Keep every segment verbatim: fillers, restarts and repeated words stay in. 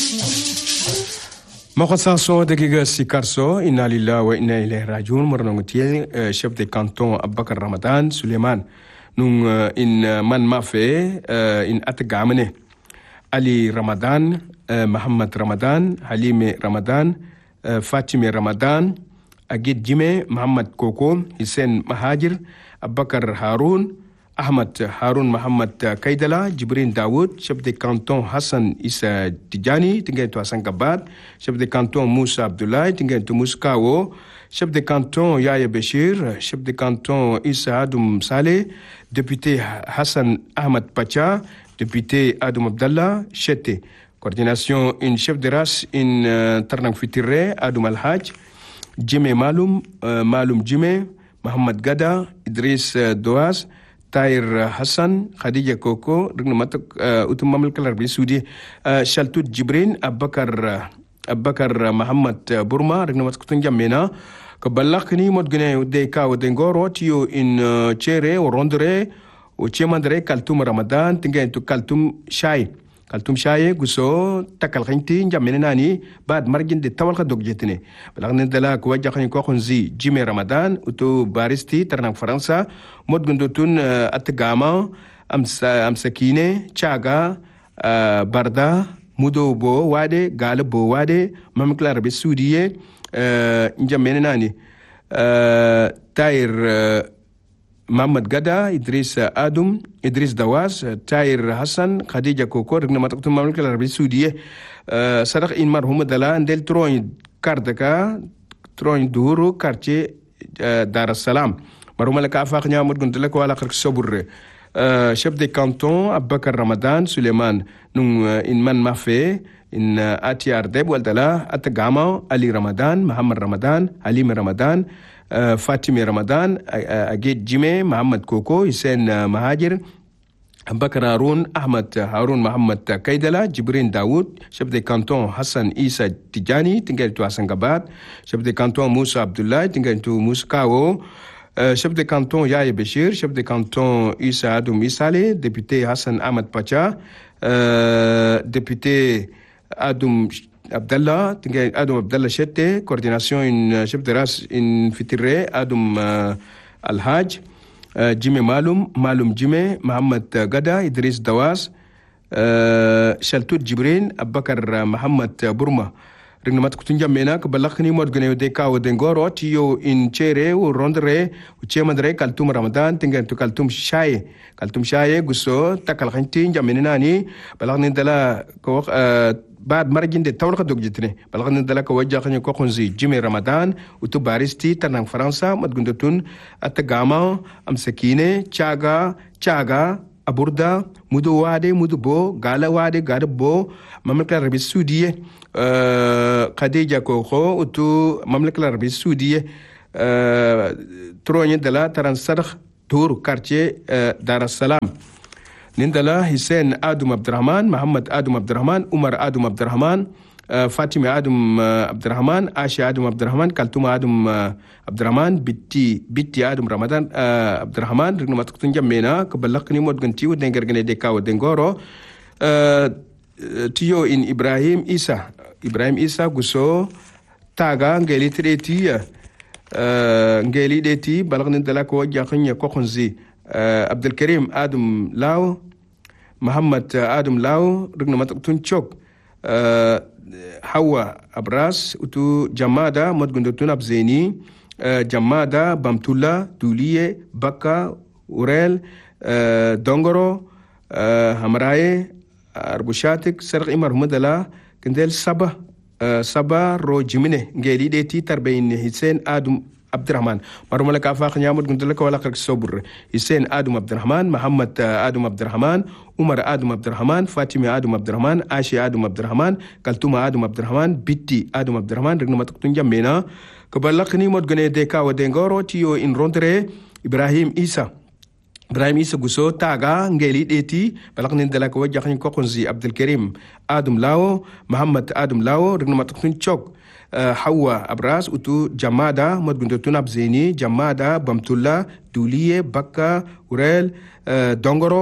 Mokhassanso dagiga sikarso inna lillahi wa inna ilayhi rajiun mornongotiel chef de canton Abubakar Ramadan Suleiman nung in man mafe in atgamane Ali Ramadan Muhammad Ramadan Halime Ramadan Fatime Ramadan Agid Jime Muhammad Koko Hussein Mahajir Abubakar Harun Ahmad Harun Muhammad Kaidala, Jibril Daoud, chef de canton Hassan Issa Tidjani, Tingentu Hassan Gabat, chef de canton Moussa Abdoulaye, Tingentu Mouskawo, chef de canton Yaya Beshir, chef de canton Issa Adoum Saleh, député Hassan Ahmad Pacha, député Adoum Abdallah, Chete. Coordination, une chef de race, une uh, Tarnang Fitire, Adoum Al-Hajj, Jime Maloum, uh, Maloum Jime, Mohamed Gada, Idriss uh, Doaz, Tahir Hassan, Khadija Koko, Rignomatok, Utumamel Kalarbi Sudi, Shaltut Jibrin, Abakar Abakar Muhammad Burma, Rignomatok Tunjamena, Kabalakni Modgene, Deka, Dengoro, Tio in Chere, or Rondre, or Chemandre, Kaltum Ramadan, Tinga to Kaltum Shai. Kaltum Shaye, Guso, Takal Hinti, Jamenani, Bad Margin de Tawaka Dogjetine. Balagn de la Kuwajakan Kokonzi, Jimmy Ramadan, Utu Baristi, Tarnang Faransa, Modgundutun Atagama, Amsakine, Chaga, Barda, Mudo Bo Wade, Gala Bo Wade, Mamklar Besudie, Jamenani, Tair. Muhammad Gada, Idris Adum, Idris Dawaz, Tahir Hassan, Khadija Koko, Rignomatok Mamlaka Arabi Saudie, Sadak in Marhumadala, and Del Troin Kardaka, Troin Duru, Karche, Dar es Salaam. Marumalaka Faknya Mudguntelako ala Sobure. Chef de canton, Abubakar Ramadan, Suleiman, Nung in Man Mafe, in Atiar Debwaldala, Atagama, Ali Ramadan, Muhammad Ramadan, Halim Ramadan, Uh, Fatime Ramadan, uh, Aged Jime, Muhammad Koko, Hussein uh, Mahajir, Abubakar Harun, Ahmad Harun Muhammad Kaidala, Jibril Daoud, chef de canton Hassan Issa Tidjani, Tingal to Hassan Gabat, chef de canton Moussa Abdoulaye, Tingal to Mouskawo, uh, chef de canton Yaya Beshir, chef de canton Issa Adoum Isale, député Hassan Ahmad Pacha, uh, député Adoum Abdallah, Adoum Abdallah Chete, coordination une chef de race in Fitire, Adoum uh, Al-Hajj, uh, Jime Maloum, Maloum Jime, Mohamed Gada, Idriss Dawaz, uh, Shaltut Jibrin, Abubakar Muhammad Burma. Rignomat Kutunja Mena, Kabalakni Modgane Deka, Dengoro, Tio in Chere, Rondre, Uchemadre, Kaltum Ramadan, Tingan to Kaltum Shaye, Kaltum Shaye, Guso, Takal Hintin, Jamenani, Balakni Dela, uh, Bad Margin de Tawaka Dogjitne, Balaghan de la Kawajakan Kokonzi, Jimmy Ramadan, Utu Baristi, Tanang Faransa, Madgundutun, Atagama, Amsakine, Chaga, Chaga, Aburda, Mudu Wade, Mudubo, Gala Wade, Gadabo, Mamlaka Rabi Sudie, Khadija Koko, Utu Mamlaka Rabi Sudie, Trogne de la Taransarh, Tour, Quartier, Dar es Salaam. Nindala, Hussein Adoum Abdurrahman, Muhammad Adoum Abdurrahman, Umar Adoum Abdurrahman, uh, Fatima Adoum uh, Abdurrahman, Asha Adoum Abdurrahman, Kaltuma Adoum uh, Abdurrahman, Bitti Bitti Adoum Ramadan uh, Abdurrahman, Rignomatukun Jamena, Kabalakni Modgantiu, Dengergane Dekao Dengoro, uh, Tio in Ibrahim Isa, Ibrahim Isa Guso, Taga, Ngeli Treti, uh, Ngeli Deti, Balaknindala Ko Jakhanya Kokonzi, uh, Abdul Karim Adoum Lao, Muhammad Adoum Lao, Rignomatukun Chok, uh, Hawa Abras, Utu Jamada, Modgundutun Abzeni, uh, Jamada, Bamtula, Dulie, Baka, Urel, uh, Dongoro, uh, Hamraye, Arbushatik, Sarq Imar Mudala, Kendel Sabah, uh, Sabah Ro Jimine, Ngeli Deti Tarbain Hussein Adoum Abdurrahman. Marumala Kafa Nyamud Gundalaka wala Kak Sobur, Hussein Adoum Abdurrahman, Muhammad Adoum Abdurrahman, Umar Adoum Abdurrahman, Fatima Adoum Abdurrahman, Ashi Adoum Abdurrahman, Kaltuma Adoum Abdurrahman, Bitti Adoum Abdurrahman, Rignomatukun Jamena, Kabalakni Modgane Deka wa Dengoro, Tio in Rondre, Ibrahim Isa. Ibrahim Isa Guso, Taga, Ngeli Deti, Balaknin de la Kawajakan Kokonzi, Abdul Karim, Adoum Lao, Muhammad Adoum Lao, Rignomatukun Chok, uh, Hawa Abras, Utu Jamada, Modgundutun Abzeni, Jamada, Bamtullah, Dulie, Baka, Urel, uh, Dongoro,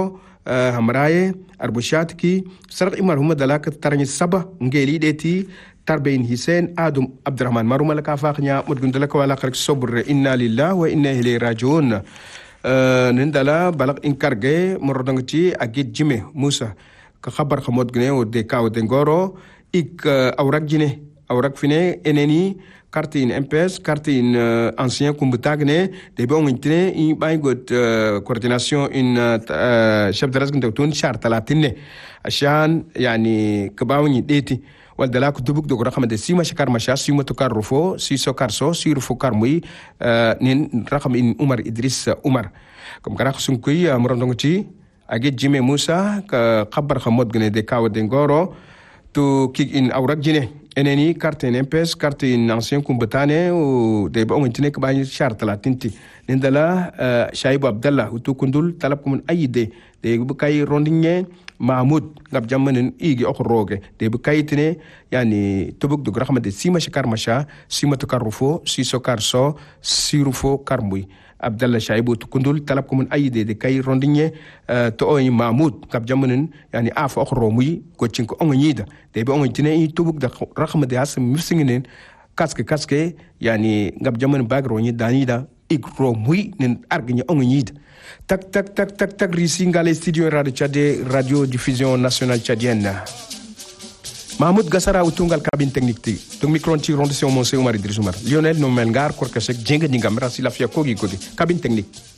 hamraye arbushatki sarak imar huma dalaka tarani saba ngeli deti tarbein hisen adum abdurrahman maruma laka fakhnya mudgundala ka wala khark sobr inna lillahi wa inna ilayhi rajiun nindala balak inkarge morodangti agit jime musa ka khabar khamod gne o de kaw de ngoro ik awrak jine awrak fine eneni carte in M P S carte in uh, ancien kumbutagne de bon intine in bay got uh, coordination in uh, chef de raskin tawtun charte latine ashan yani kabawni deti wal dala ku dubuk do rakam de sima shakar masha sima to karrofo si so karso si rufo karmui uh, nin rakam in Umar Idris uh, Umar comme kana sun kuy uh, morondongti age jime Musa ka khabar khamod gne de kaw de ngoro to kick in awrak jine eneni carte in M P S carte in ancien kumbatane o de ba ngintine ka bañi charte la tinti nindala uh, Shaibu Abdallah utu kundul talab kumun ayide de bu kay rondinge Mahmoud ngab jamanen igi okroge de bu kayitine yani tubuk du rahmade sima shakar masha sima to karufo si so karso sirufo karmui Abdallah Shaibu tukundul talab kumun ayide de kay rondinge uh, to oy Mahmoud ngab jamanen yani af okro muy ko cinko ongida de bu ongitine i tubuk da rahmade has mifsinginen kaske kaske yani ngab jamanen bagro ni danida ikro muy nen argnya ongida tak tak tak tak tak risingale studio radio Tchadé radio diffusion nationale tchadienne Mahmoud Gassara utungal cabine technique ti donc micro ci ronde mon Oumar Idriss Oumar Lionel no melngar korkasek jenga dingam rasi la fia kogi kogi cabine technique